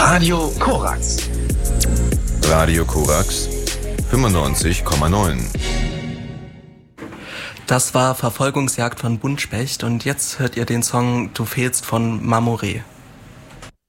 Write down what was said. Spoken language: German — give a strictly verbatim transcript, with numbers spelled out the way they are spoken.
Radio Korax. Radio Korax fünfundneunzig Komma neun. Das war Verfolgungsjagd von Buntspecht und jetzt hört ihr den Song Du fehlst von Mamoré.